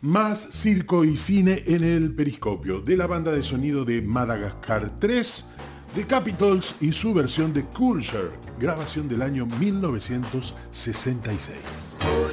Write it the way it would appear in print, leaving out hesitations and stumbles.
Más circo y cine en el periscopio, de la banda de sonido de Madagascar 3, The Capitols y su versión de Culture, grabación del año 1966.